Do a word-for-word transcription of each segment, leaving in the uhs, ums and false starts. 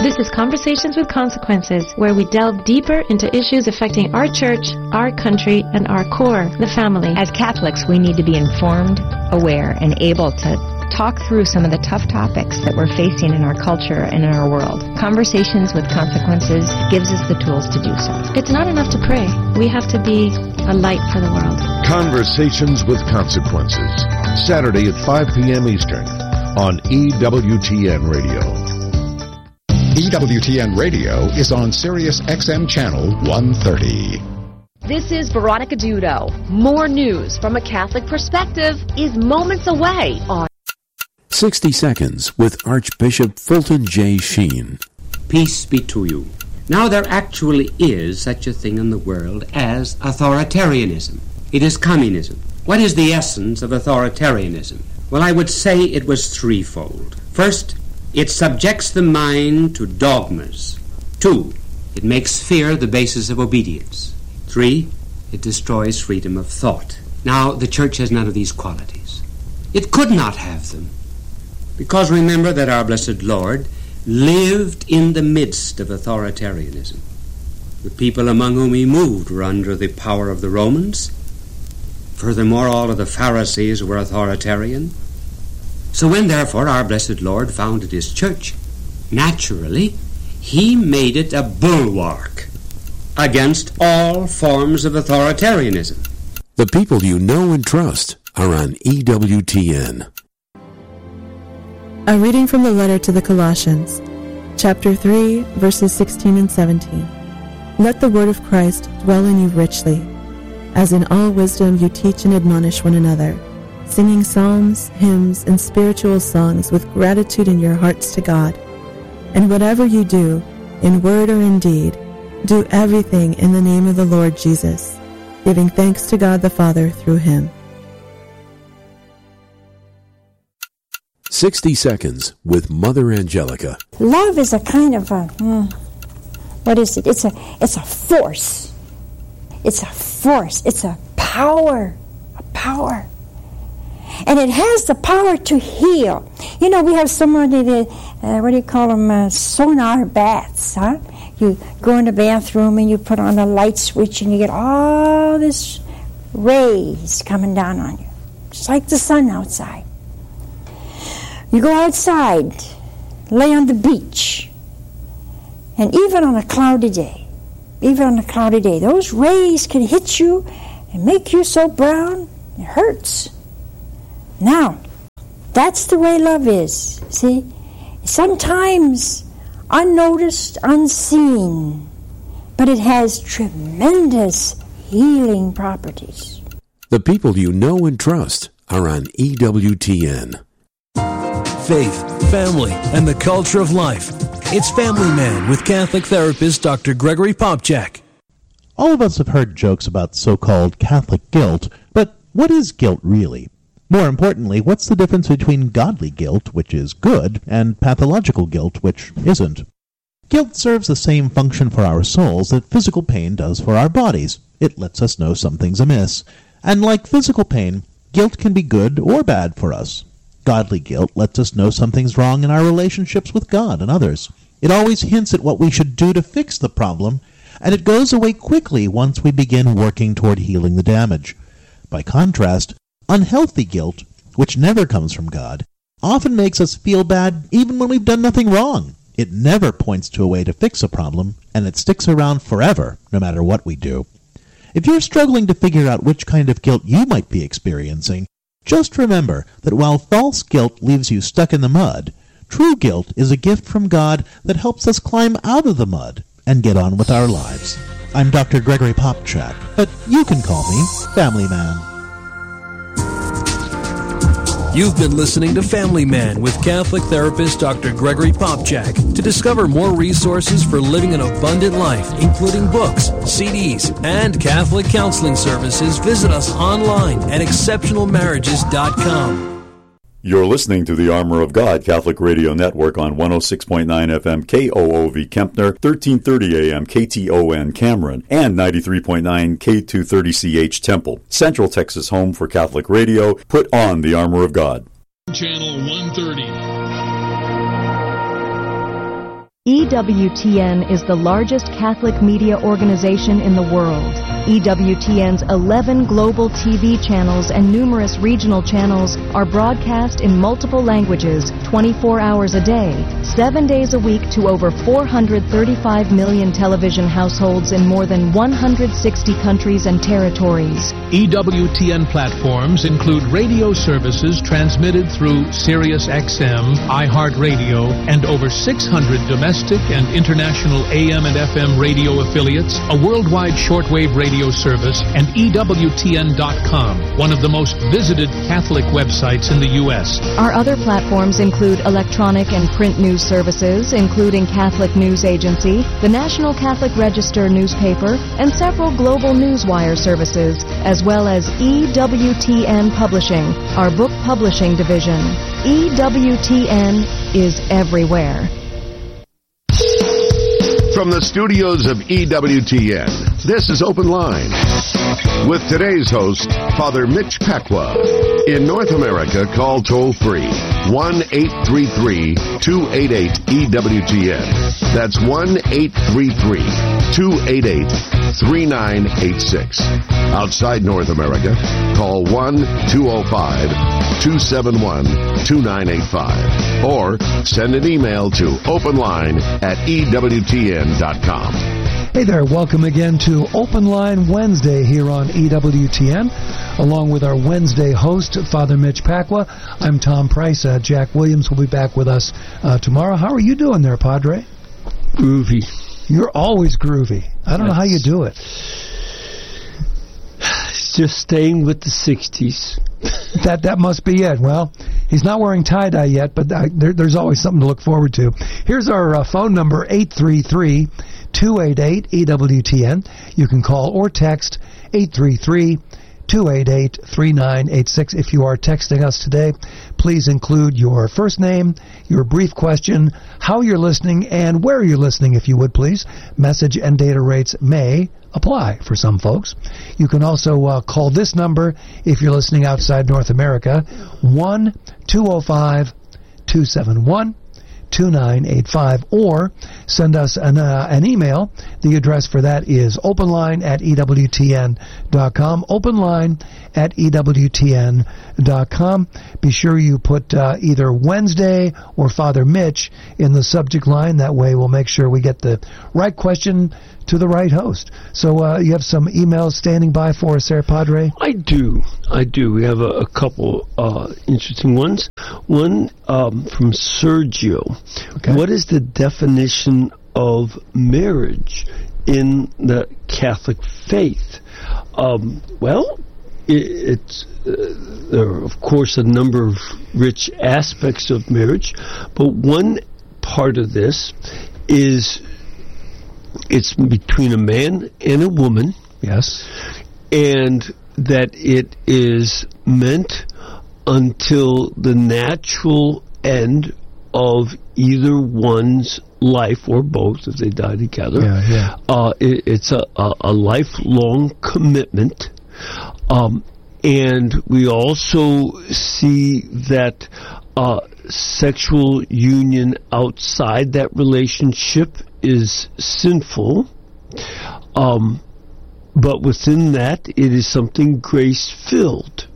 This is Conversations with Consequences, where we delve deeper into issues affecting our church, our country, and our core, the family. As Catholics, we need to be informed, aware, and able to talk through some of the tough topics that we're facing in our culture and in our world. Conversations with Consequences gives us the tools to do so. It's not enough to pray. We have to be a light for the world. Conversations with Consequences, Saturday at five p.m. Eastern on E W T N Radio. E W T N Radio is on Sirius X M Channel one thirty. This is Veronica Dudo. More news from a Catholic perspective is moments away on sixty Seconds with Archbishop Fulton J. Sheen. Peace be to you. Now, there actually is such a thing in the world as authoritarianism. It is communism. What is the essence of authoritarianism? Well, I would say it was threefold. First, it subjects the mind to dogmas. Two, it makes fear the basis of obedience. Three, it destroys freedom of thought. Now, the Church has none of these qualities. It could not have them. Because remember that our blessed Lord lived in the midst of authoritarianism. The people among whom he moved were under the power of the Romans. Furthermore, all of the Pharisees were authoritarian. So when, therefore, our blessed Lord founded his church, naturally, he made it a bulwark against all forms of authoritarianism. The people you know and trust are on E W T N. A reading from the letter to the Colossians, chapter three, verses sixteen and seventeen. Let the word of Christ dwell in you richly, as in all wisdom you teach and admonish one another, singing psalms, hymns, and spiritual songs with gratitude in your hearts to God. And whatever you do, in word or in deed, do everything in the name of the Lord Jesus, giving thanks to God the Father through him. sixty Seconds with Mother Angelica. Love is a kind of a, hmm, what is it? It's a, it's a force. It's a force. It's a power. A power. And it has the power to heal. You know, we have somebody that, uh, what do you call them, uh, sonar bats, huh? You go in the bathroom and you put on a light switch and you get all this rays coming down on you. Just like the sun outside. You go outside, lay on the beach, and even on a cloudy day, even on a cloudy day, those rays can hit you and make you so brown, it hurts. Now, that's the way love is, see? Sometimes unnoticed, unseen, but it has tremendous healing properties. The people you know and trust are on E W T N. Faith, family, and the culture of life. It's Family Man with Catholic therapist Doctor Gregory Popcak. All of us have heard jokes about so-called Catholic guilt, but what is guilt really? More importantly, what's the difference between godly guilt, which is good, and pathological guilt, which isn't? Guilt serves the same function for our souls that physical pain does for our bodies. It lets us know something's amiss. And like physical pain, guilt can be good or bad for us. Godly guilt lets us know something's wrong in our relationships with God and others. It always hints at what we should do to fix the problem, and it goes away quickly once we begin working toward healing the damage. By contrast, unhealthy guilt, which never comes from God, often makes us feel bad even when we've done nothing wrong. It never points to a way to fix a problem, and it sticks around forever, no matter what we do. If you're struggling to figure out which kind of guilt you might be experiencing, just remember that while false guilt leaves you stuck in the mud, true guilt is a gift from God that helps us climb out of the mud and get on with our lives. I'm Doctor Gregory Popcak, but you can call me Family Man. You've been listening to Family Man with Catholic therapist Doctor Gregory Popcak. To discover more resources for living an abundant life, including books, C Ds, and Catholic counseling services, visit us online at exceptional marriages dot com. You're listening to the Armor of God Catholic Radio Network on one oh six point nine F M K O O V Kempner, thirteen thirty A M K T O N Cameron, and ninety-three point nine K two thirty C H Temple. Central Texas home for Catholic radio. Put on the Armor of God. Channel one thirty. E W T N is the largest Catholic media organization in the world. E W T N's eleven global T V channels and numerous regional channels are broadcast in multiple languages, twenty-four hours a day, seven days a week to over four hundred thirty-five million television households in more than one hundred sixty countries and territories. E W T N platforms include radio services transmitted through Sirius X M, iHeartRadio, and over six hundred domestic and international A M and F M radio affiliates, a worldwide shortwave radio service, and E W T N dot com, one of the most visited Catholic websites in the U S. Our other platforms include electronic and print news services, including Catholic News Agency, the National Catholic Register newspaper, and several global newswire services, as well as E W T N Publishing, our book publishing division. E W T N is everywhere. From the studios of E W T N, this is Open Line with today's host, Father Mitch Pacwa. In North America, call toll-free one eight three three, two eight eight, E W T N. That's one eight three three, two eight eight, three nine eight six. Outside North America, call one two oh five, two seven one, two nine eight five or send an email to openline at E W T N dot com. Hey there, welcome again to Open Line Wednesday here on E W T N, along with our Wednesday host, Father Mitch Pacwa. I'm Tom Price. Uh, Jack Williams will be back with us uh, tomorrow. How are you doing there, Padre? Groovy. You're always groovy. I don't That's, know how you do it. Just staying with the sixties. that that must be it. Well, he's not wearing tie-dye yet, but uh, there, there's always something to look forward to. Here's our uh, phone number, eight three three, two eight eight, E W T N. You can call or text eight three three, two eight eight, three nine eight six. If you are texting us today, please include your first name, your brief question, how you're listening, and where you're listening, if you would, please. Message and data rates may apply for some folks. You can also uh, call this number if you're listening outside North America, one two oh five, two seven one, two nine eight five, or send us an, uh, an email. The address for that is openline at E W T N dot com, openline at E W T N dot com. Be sure you put uh, either Wednesday or Father Mitch in the subject line. That way we'll make sure we get the right question to the right host. So uh, you have some emails standing by for us there, Padre? I do. I do. We have a, a couple uh, interesting ones. One um, from Sergio. Okay. What is the definition of marriage in the Catholic faith? Um, well, it, it's uh, there are, of course, a number of rich aspects of marriage, but one part of this is it's between a man and a woman. Yes. And that it is meant until the natural end of either one's life or both, if they die together. Yeah, yeah. Uh, it, it's a, a, a lifelong commitment. Um, and we also see that uh, sexual union outside that relationship is sinful, um, but within that it is something grace-filled.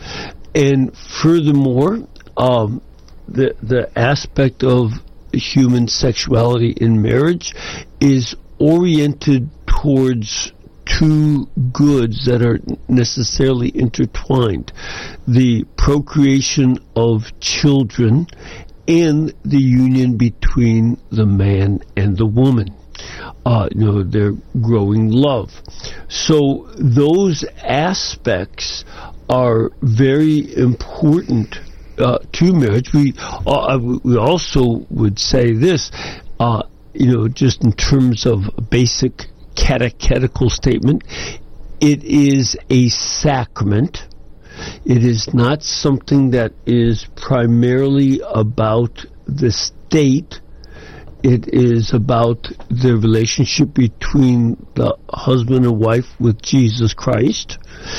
And furthermore, um, the the aspect of human sexuality in marriage is oriented towards two goods that are necessarily intertwined: the procreation of children and the union between the man and the woman. Uh, you know, their growing love. So those aspects are very important uh, to marriage. We uh, we also would say this, uh, you know, just in terms of a basic catechetical statement, it is a sacrament. It is not something that is primarily about the state. It is about the relationship between the husband and wife with Jesus Christ.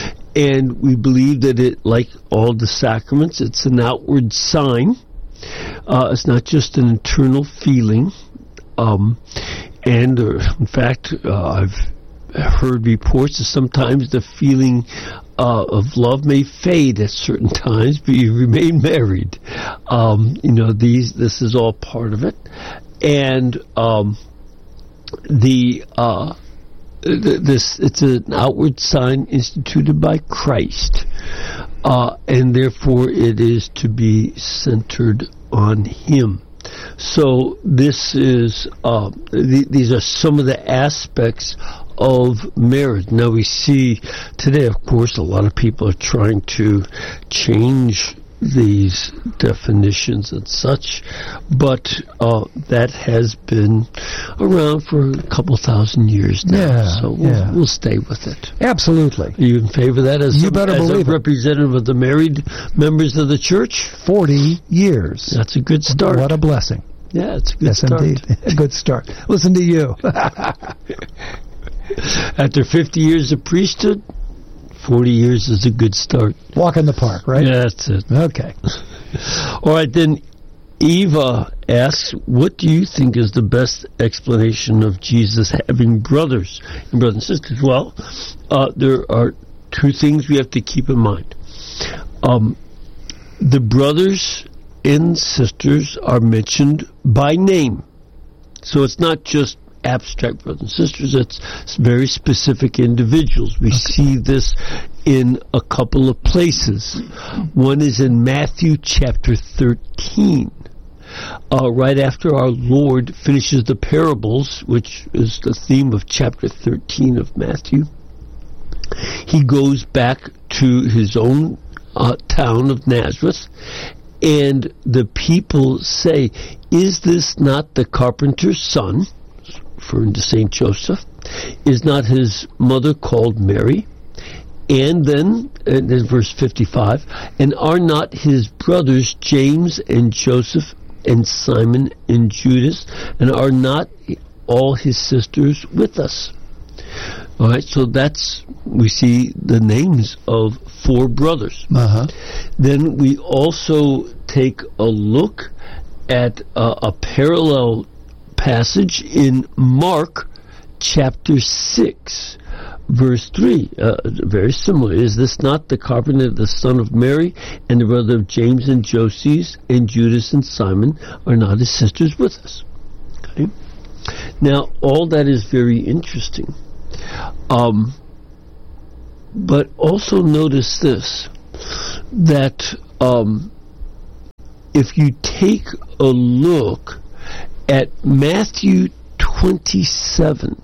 And we believe that it, like all the sacraments, it's an outward sign. Uh, it's not just an internal feeling. um, and uh, in fact, uh, I've heard reports that sometimes the feeling uh, of love may fade at certain times, but you remain married. Um, you know, these this is all part of it, and um, the. Uh, This it's an outward sign instituted by Christ, uh, and therefore it is to be centered on Him. So this is uh, th- these are some of the aspects of marriage. Now we see today, of course, a lot of people are trying to change these definitions and such, but uh, that has been around for a couple thousand years now, yeah, so we'll, yeah. we'll stay with it. Absolutely. Are you in favor of that as, you some, better as believe a it. representative of the married members of the church? Forty years. That's a good start. What a blessing. Yeah, it's a good yes, start. Yes, indeed. A good start. Listen to you. After fifty years of priesthood, forty years is a good start. Walk in the park, right? Yeah, that's it. Okay. All right, then Eva asks, what do you think is the best explanation of Jesus having brothers and brothers and sisters? Well, uh, there are two things we have to keep in mind. Um, the brothers and sisters are mentioned by name. So it's not just abstract brothers and sisters, it's very specific individuals. We okay. see this in a couple of places. One is in Matthew chapter thirteen. Uh, right after our Lord finishes the parables, which is the theme of chapter thirteen of Matthew, he goes back to his own uh, town of Nazareth, and the people say, is this not the carpenter's son? Referring to Saint Joseph. Is not his mother called Mary? And then, and then verse fifty-five, and are not his brothers James and Joseph and Simon and Judas, and are not all his sisters with us? All right, so that's, we see the names of four brothers. Uh-huh. Then we also take a look at uh, a parallel passage in Mark chapter six, verse three. Uh, very similar. Is this not the carpenter, the son of Mary, and the brother of James and Joses, and Judas and Simon, are not his sisters with us? Okay. Now, all that is very interesting. Um, but also notice this, that um, if you take a look at Matthew twenty-seven,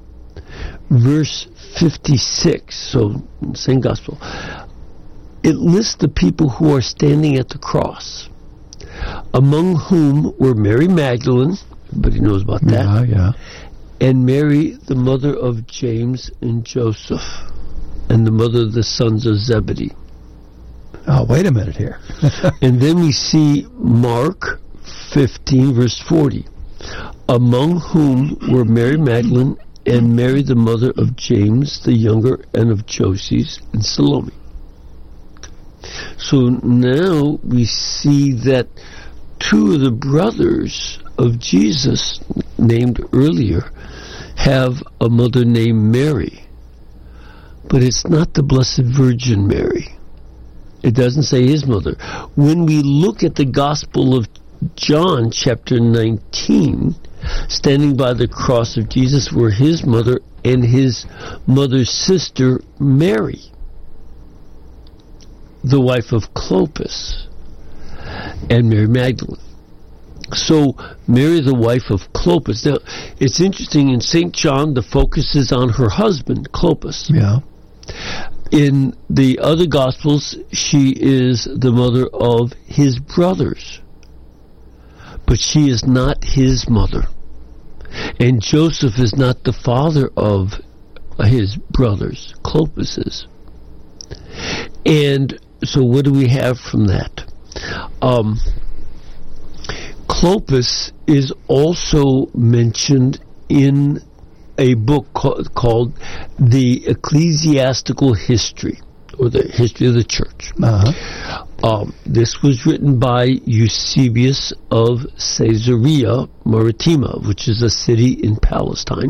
verse fifty-six, so same gospel, it lists the people who are standing at the cross, among whom were Mary Magdalene, everybody knows about that, yeah, yeah. and Mary, the mother of James and Joseph, and the mother of the sons of Zebedee. Oh, wait a minute here. And then we see Mark fifteen, verse forty, among whom were Mary Magdalene and Mary the mother of James the younger and of Joses and Salome. So now we see that two of the brothers of Jesus named earlier have a mother named Mary, but it's not the Blessed Virgin Mary. It doesn't say his mother. When we look at the Gospel of John chapter nineteen, standing by the cross of Jesus were his mother and his mother's sister Mary, the wife of Clopas, and Mary Magdalene. So Mary, the wife of Clopas. Now, it's interesting, in Saint John, the focus is on her husband, Clopas. Yeah. In the other Gospels, she is the mother of his brothers. But she is not his mother. And Joseph is not the father of his brothers, Clopas is. And so what do we have from that? Um, Clopas is also mentioned in a book called, called The Ecclesiastical History, or the history of the church. Uh-huh. Um, this was written by Eusebius of Caesarea Maritima, which is a city in Palestine.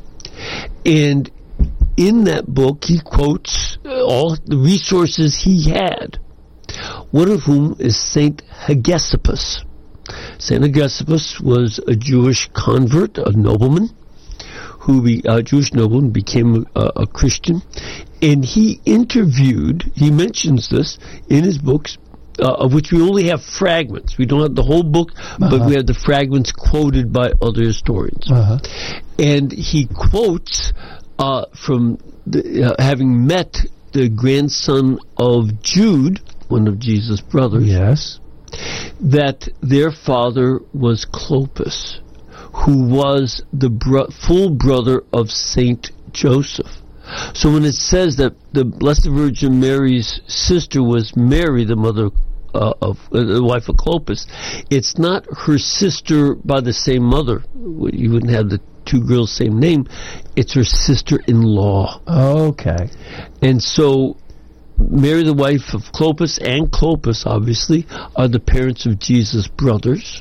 And in that book, he quotes all the resources he had, one of whom is Saint Hegesippus. Saint Hegesippus was a Jewish convert, a nobleman, who be, a Jewish nobleman became a, a Christian, and he interviewed, he mentions this in his books, uh, of which we only have fragments. We don't have the whole book, uh-huh. but we have the fragments quoted by other historians. Uh-huh. And he quotes uh, from the, uh, having met the grandson of Jude, one of Jesus' brothers, yes, that their father was Clopas, who was the bro- full brother of Saint Joseph. So when it says that the Blessed Virgin Mary's sister was Mary, the mother uh, of uh, the wife of Clopas, it's not her sister by the same mother. You wouldn't have the two girls same name. It's her sister-in-law. Okay. And so Mary, the wife of Clopas, and Clopas, obviously, are the parents of Jesus' brothers.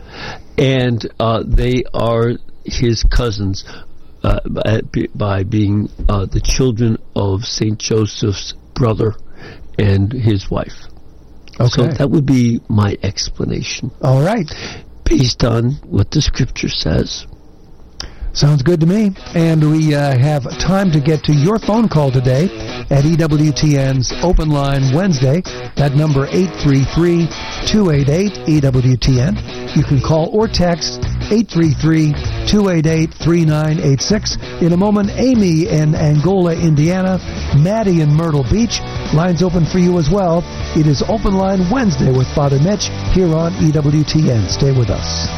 And uh, they are his cousins uh, by, by being uh, the children of Saint Joseph's brother and his wife. Okay. So that would be my explanation. All right. Based on what the scripture says. Sounds good to me. And we uh, have time to get to your phone call today at E W T N's Open Line Wednesday. That number eight three three, two eight eight, E W T N. You can call or text eight three three, two eight eight, three nine eight six. In a moment, Amy in Angola, Indiana, Maddie in Myrtle Beach. Lines open for you as well. It is Open Line Wednesday with Father Mitch here on E W T N. Stay with us.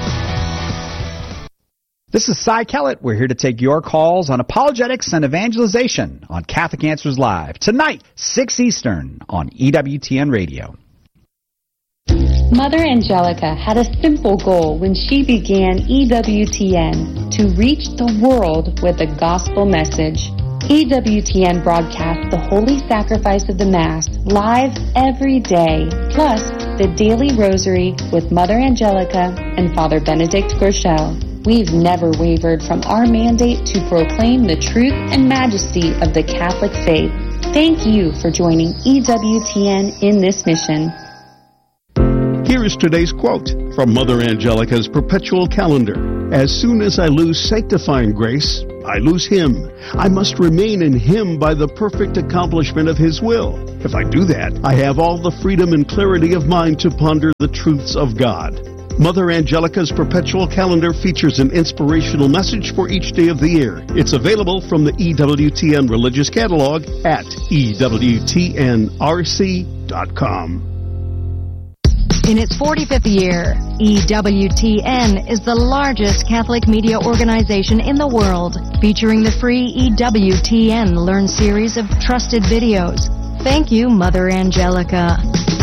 This is Cy Kellett. We're here to take your calls on apologetics and evangelization on Catholic Answers Live. Tonight, six Eastern on E W T N Radio. Mother Angelica had a simple goal when she began E W T N, to reach the world with a gospel message. E W T N broadcasts the Holy Sacrifice of the Mass live every day, plus the Daily Rosary with Mother Angelica and Father Benedict Groeschel. We've never wavered from our mandate to proclaim the truth and majesty of the Catholic faith. Thank you for joining E W T N in this mission. Here is today's quote from Mother Angelica's perpetual calendar. As soon as I lose sanctifying grace, I lose Him. I must remain in Him by the perfect accomplishment of His will. If I do that, I have all the freedom and clarity of mind to ponder the truths of God. Mother Angelica's perpetual calendar features an inspirational message for each day of the year. It's available from the E W T N Religious Catalog at E W T N R C dot com. In its forty-fifth year, E W T N is the largest Catholic media organization in the world, featuring the free E W T N Learn series of trusted videos. Thank you, Mother Angelica.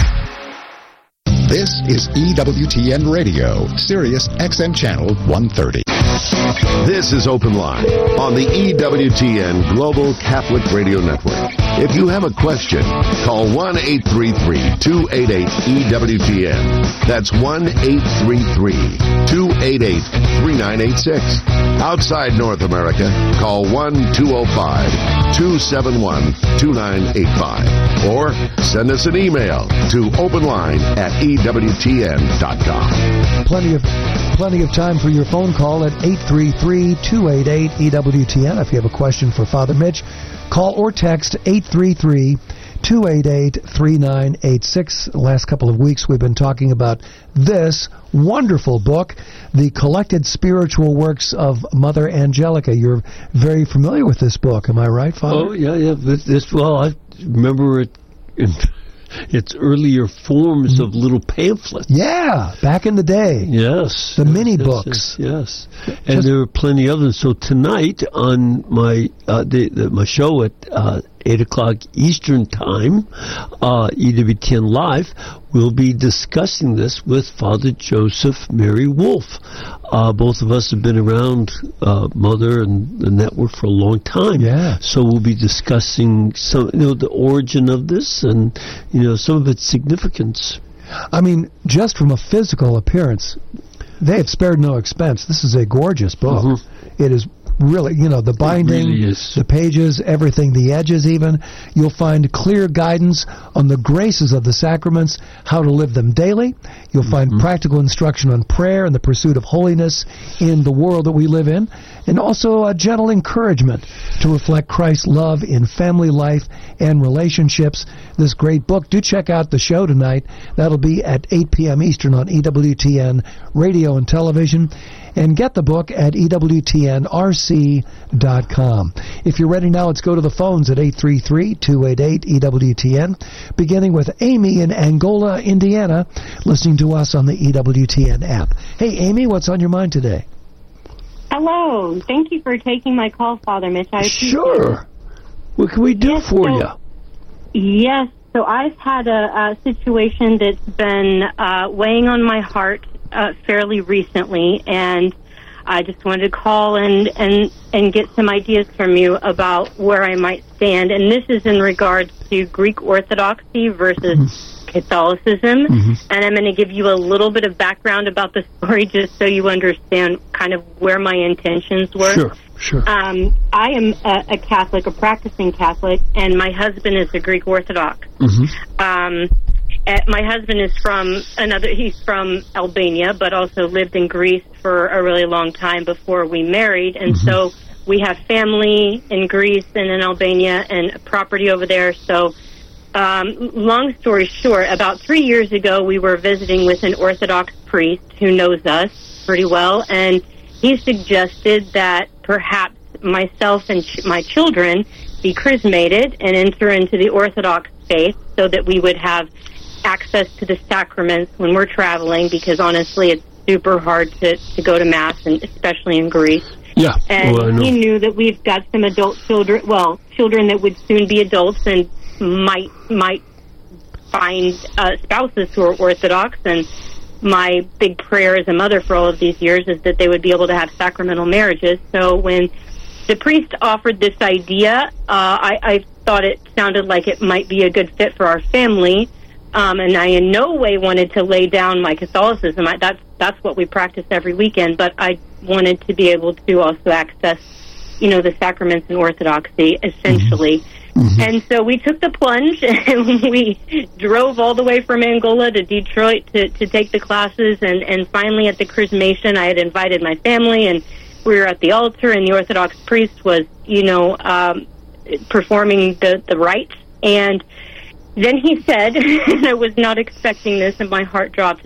This is E W T N Radio, Sirius X M Channel one thirty. This is Open Line on the E W T N Global Catholic Radio Network. If you have a question, call one eight three three, two eight eight, E W T N. That's one eight three three, two eight eight, three nine eight six. Outside North America, call one two zero five, two seven one, two nine eight five. Or send us an email to openline at E W T N dot com. Plenty of plenty of time for your phone call at eight three three, two eight eight, E W T N. If you have a question for Father Mitch, call or text eight three three, two eight eight, three nine eight six. The last couple of weeks we've been talking about this wonderful book, The Collected Spiritual Works of Mother Angelica. You're very familiar with this book, am I right, Father? Oh, yeah, yeah. This, this well, I remember it in its earlier forms of little pamphlets. Yeah, back in the day. Yes. The yes, mini yes, books. Yes. yes. And there are plenty of them. So tonight on my uh, the, the, my show at uh, eight o'clock Eastern Time, uh, E W T N Live, we'll be discussing this with Father Joseph Mary Wolf. uh, both of us have been around uh, Mother and the network for a long time. Yeah. So we'll be discussing some, you know, the origin of this and, you know, some of its significance. I mean, just from a physical appearance, they have spared no expense. This is a gorgeous book. Mm-hmm. It is really, you know, the binding, really the pages, everything, the edges even. You'll find clear guidance on the graces of the sacraments, how to live them daily. You'll find mm-hmm. practical instruction on prayer and the pursuit of holiness in the world that we live in, and also a gentle encouragement to reflect Christ's love in family life and relationships. This great book. Do check out the show tonight. That'll be at eight p.m. Eastern on E W T N Radio and Television. And get the book at E W T N R C dot com. If you're ready now, let's go to the phones at eight three three, two eight eight, E W T N, beginning with Amy in Angola, Indiana, listening to us on the E W T N app. Hey, Amy, what's on your mind today? Hello. Thank you for taking my call, Father Mitch. I appreciate Sure. it. What can we do yes, for so, you? Yes. So I've had a, a situation that's been uh, weighing on my heart uh, fairly recently, and I just wanted to call and, and, and get some ideas from you about where I might stand. And this is in regards to Greek Orthodoxy versus mm-hmm. Catholicism. Mm-hmm. And I'm going to give you a little bit of background about the story just so you understand kind of where my intentions were. Sure, sure. Um, I am a, a Catholic, a practicing Catholic, and my husband is a Greek Orthodox. Mm-hmm. Um, my husband is from another, he's from Albania, but also lived in Greece for a really long time before we married. And mm-hmm. so we have family in Greece and in Albania and property over there. So um, long story short, about three years ago, we were visiting with an Orthodox priest who knows us pretty well. And he suggested that perhaps myself and ch- my children be chrismated and enter into the Orthodox faith so that we would have access to the sacraments when we're traveling, because honestly it's super hard to, to go to Mass, and especially in Greece. Yeah. And well, he knew that we've got some adult children, well, children that would soon be adults and might might find uh, spouses who are Orthodox, and my big prayer as a mother for all of these years is that they would be able to have sacramental marriages. So when the priest offered this idea, uh, I, I thought it sounded like it might be a good fit for our family. Um, and I in no way wanted to lay down my Catholicism. I, that's that's what we practice every weekend. But I wanted to be able to also access, you know, the sacraments in Orthodoxy, essentially. Mm-hmm. And so we took the plunge, and we drove all the way from Angola to Detroit to, to take the classes. And, and finally, at the chrismation, I had invited my family, and we were at the altar, and the Orthodox priest was, you know, um, performing the, the rites. And then he said, and I was not expecting this, and my heart dropped,